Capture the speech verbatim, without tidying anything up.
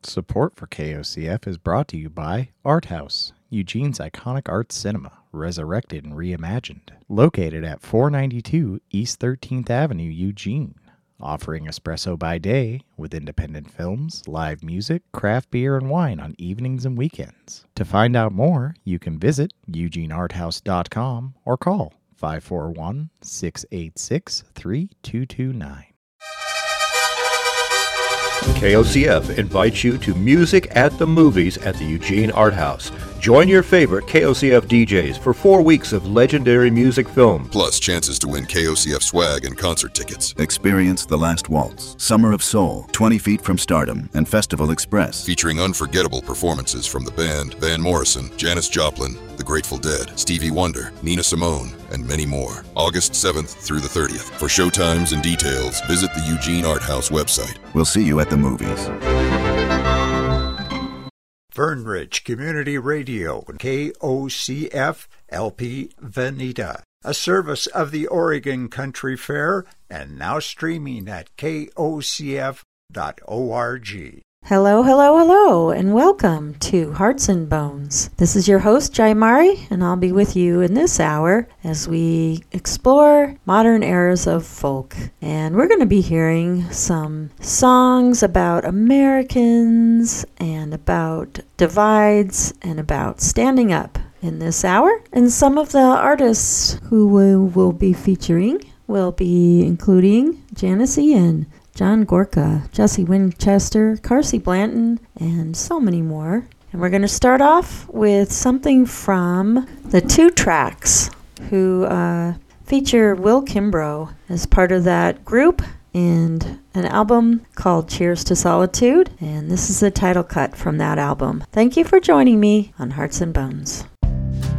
Support for K O C F is brought to you by Art House, Eugene's iconic art cinema, resurrected and reimagined. Located at four ninety-two East thirteenth Avenue, Eugene. Offering espresso by day with independent films, live music, craft beer, and wine on evenings and weekends. To find out more, you can visit eugene art house dot com or call five four one, six eight six, three two two nine. K O C F invites you to Music at the Movies at the Eugene Art House. Join your favorite K O C F D Js for four weeks of legendary music film. Plus chances to win K O C F swag and concert tickets. Experience The Last Waltz, Summer of Soul, twenty feet from Stardom, and Festival Express. Featuring unforgettable performances from the band, Van Morrison, Janis Joplin, The Grateful Dead, Stevie Wonder, Nina Simone, and many more. August seventh through the thirtieth. For showtimes and details, visit the Eugene Art House website. We'll see you at the movies. Fern Ridge Community Radio, K O C F L P Veneta, a service of the Oregon Country Fair, and now streaming at K O C F dot org. Hello, hello, hello, and welcome to Hearts and Bones. This is your host, Jai Mari, and I'll be with you in this hour as we explore modern eras of folk. And we're going to be hearing some songs about Americans and about divides and about standing up in this hour. And some of the artists who we will be featuring will be including Janis Ian, John Gorka, Jesse Winchester, Carsey Blanton, and so many more. And we're going to start off with something from the Two Tracks, who uh, feature Will Kimbrough as part of that group, and an album called Cheers to Solitude. And this is the title cut from that album. Thank you for joining me on Hearts and Bones.